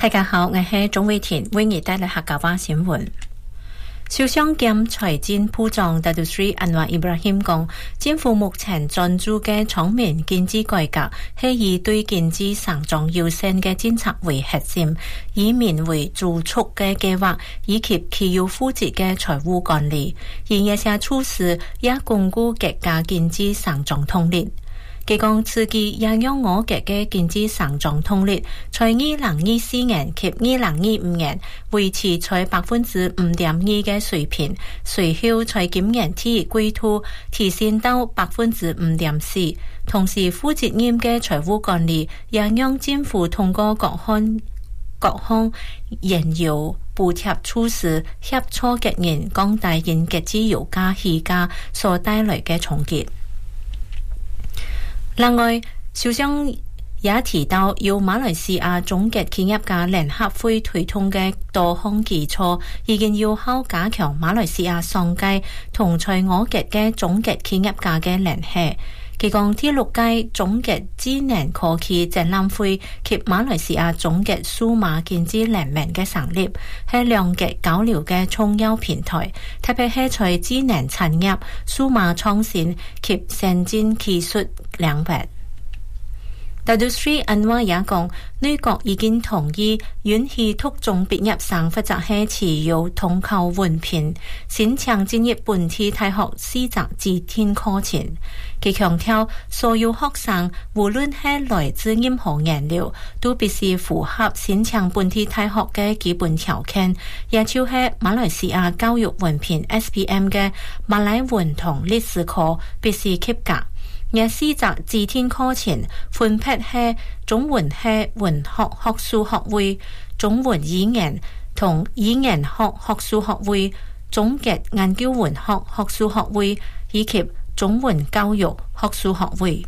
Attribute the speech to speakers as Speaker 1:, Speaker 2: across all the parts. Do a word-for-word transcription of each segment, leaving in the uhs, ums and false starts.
Speaker 1: 大家好，我係鍾偉田，為你帶來客家話新聞。首相兼財政部長達杜斯里安華伊布拉欣講，政府目前專注嘅全面經濟改革係以對經濟成長優先嘅政策為核心，以免為儲蓄嘅計劃以及企有負責嘅財務管理，而一些措施也鞏固國家經濟成長動力。佢講刺激也讓我國嘅經濟成長動力，在二零二四年及二零二五年維持在百分之五點二嘅水平，隨後在今年第一季度提升到百分之五點四。同時，負責任嘅財務管理也讓政府通過各項各項現有補貼措施，協助國人降低因國際油價起價所帶來嘅衝擊。另外，首相也提到，由馬來西亞總結企業家聯合會推動嘅多項基礎，已經有效加強馬來西亞商界同在我國嘅總結企業家嘅聯繫。佢講第六屆總結智能科技展覽會及馬來西亞總結數碼經濟聯盟嘅成立，係兩國交流嘅重要平台，特別係在智能產業、數碼創新及先進技術領域。達杜斯里安華也講，內閣已經同意允許讀中畢業生或者係持有通考文憑申請進入本地大學師資自填課程。佢強調，所有學生無論係來自任何年齡，都必須符合申請本地大學嘅基本條件，也就係馬來西亞教育文憑 S P M 嘅馬來文同歷史科必須及格。而師資自填課程分別係中文係文學學術學位、中文語言同語言學學術學位、總結研究文學學術學位以及中文教育學術學位。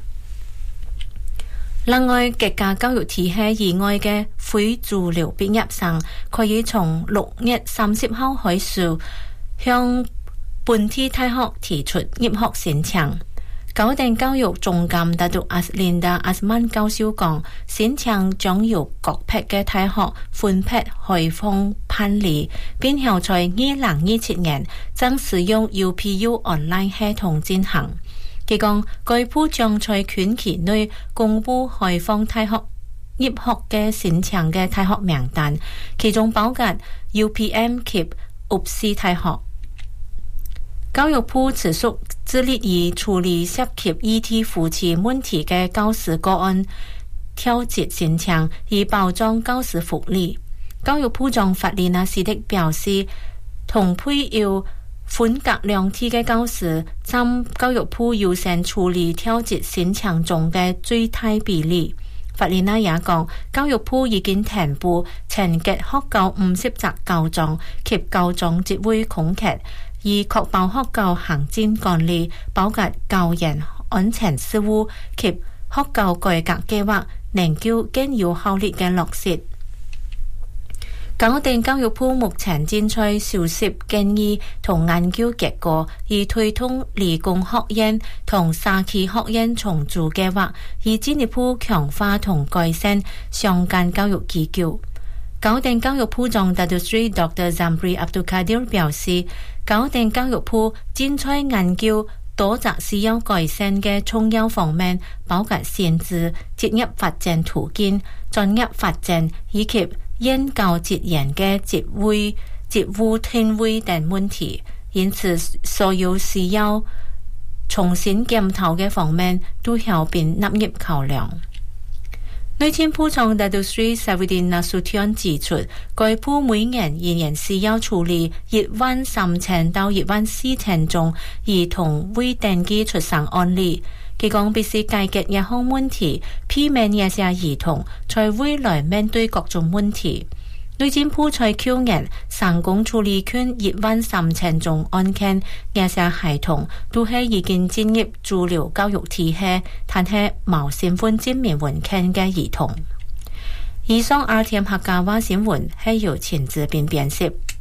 Speaker 1: 另外，國家教育體系以外嘅非主流畢業生可以從六月三十號開始向本地大學提出入學申請。高等教育總監達杜阿斯林達阿斯曼教授講，申請將由各批嘅大學分批開放辦理，並後在二零二七年將使用 U P U online 系統進行。佢講，該部將在短期內公布開放大學入學嘅申請嘅大學名單，其中包括 U P M 及 U P C 大學。教育部持續致力於處理涉及 E T 扶持問題嘅教師個案調節申請，以保障教師福利。教育部長法里納斯迪表示，同配有分隔兩地嘅教師佔教育部優先處理調節申請中嘅最大比例。法里納也講，教育部已經填補前級學校五十席教長及教長職位空缺，以確保學校行政管理，包括教研安全事務及學校改革計劃，能夠更有效率嘅落實。高等教育部目前正在收集建議同研究結果，以推動理工學院同社區學院重組計劃，以進一步強化同改善相關教育機構。高等教育部長達杜斯里 Doctor Zambry Abdul Kadir 表示，高等教育部正在研究多則需要改善嘅重要方面，包括限制職業發展途徑、專業發展以及研究職員嘅職位、職務定位等問題。因此，所有需要重新檢討嘅方面都要並納入考量。內政部長達杜斯里薩維迪納蘇提安指出，該部每年仍然需要處理一萬三千到一萬四千宗兒童未登記出生案例。佢講必須解決一項問題，避免一些兒童在未來面對各種問題。內政部在去年成功處理圈一萬三千宗案件，一些系統都係已經進入主流教育體系，但係冇身份證明文件嘅兒童。以上 R T M 客家話新聞係由陳志斌編輯。